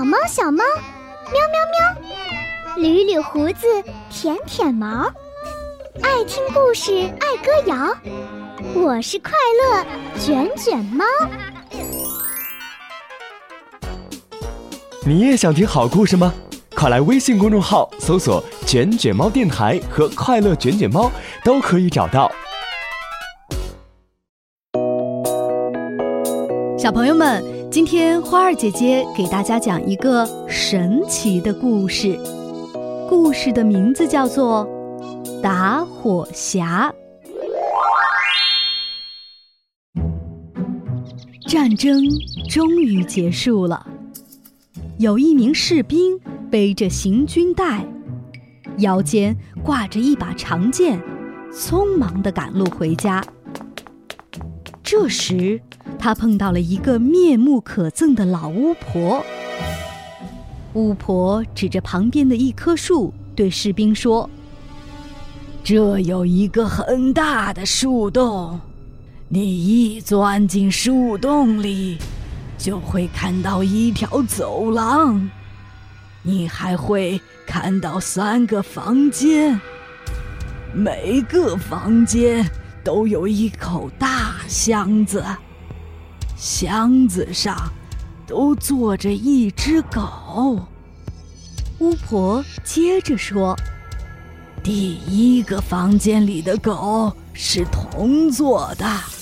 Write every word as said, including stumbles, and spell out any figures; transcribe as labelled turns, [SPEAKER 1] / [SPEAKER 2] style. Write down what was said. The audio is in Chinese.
[SPEAKER 1] 猫小猫，喵喵喵，捋捋胡子，舔舔毛，爱听故事，爱歌谣，我是快乐卷卷猫。
[SPEAKER 2] 你也想听好故事吗？快来微信公众号搜索卷卷猫电台和快乐卷卷猫，都可以找到。
[SPEAKER 3] 小朋友们，今天花儿姐姐给大家讲一个神奇的故事，故事的名字叫做打火匣。战争终于结束了，有一名士兵背着行军袋，腰间挂着一把长剑，匆忙地赶路回家。这时他碰到了一个面目可憎的老巫婆。巫婆指着旁边的一棵树对士兵说：这有一个很大的树洞，你一钻进树洞里就会看到一条走廊，你还会看到三个房间，每个房间都有一口大箱子，箱子上都坐着一只狗。巫婆接着说：第一个房间里的狗是铜做的，